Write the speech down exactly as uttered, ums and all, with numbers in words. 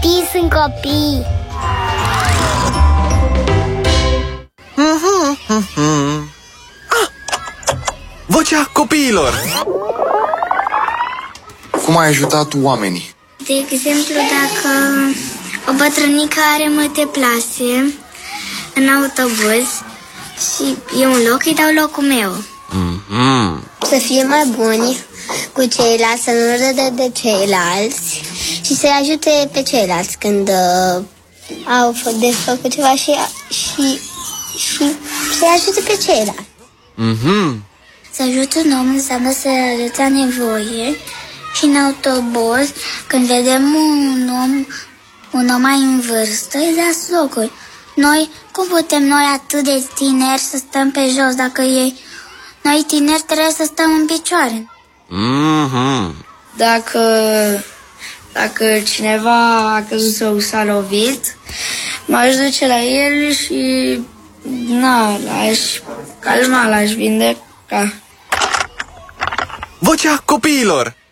Copii sunt copii. Ah! Vocea copiilor. Cum ai ajutat oamenii? De exemplu, dacă o bătrânică are multe plase în autobuz și e un loc, îi dau locul meu. Mm-hmm. Să fie mai buni cu ceilalți, să nu râdă de ceilalți și să-i ajute pe ceilalți când uh, au de făcut ceva și, și, și să-i ajute pe ceilalți. Mm-hmm. Să ajute un om înseamnă să arăți nevoie și în autobuz, când vedem un om, un om mai în vârstă, îi dați locuri. Noi, cum putem noi atât de tineri să stăm pe jos dacă ei... Noi tineri trebuie să stăm în picioare. Mm-hmm. Dacă, dacă cineva a căzut sau s-a lovit, m-aș duce la el și na, l-aș calma, l-aș vindeca. Vocea copiilor.